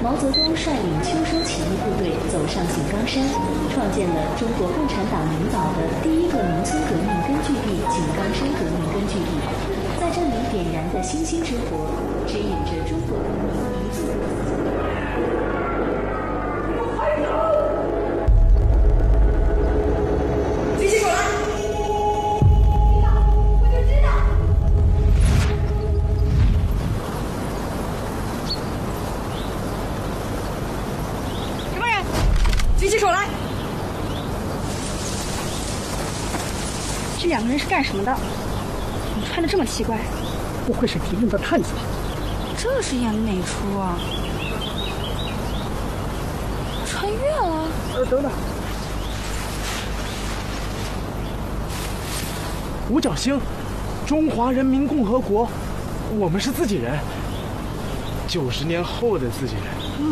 毛泽东率领秋收起义部队走上井冈山，创建了中国共产党领导的第一个农村革命根据地——井冈山革命根据地。在这里点燃的星星之火，指引着中国革命一步步走向。 举起手来！ 我就知道。 什么人？举起手来！ 这两个人是干什么的？怎么穿得这么奇怪？ 不会是敌人的探子吧？ 这是演的哪出啊？穿越了？ 等等，五角星，中华人民共和国，我们是自己人，90年后的自己人。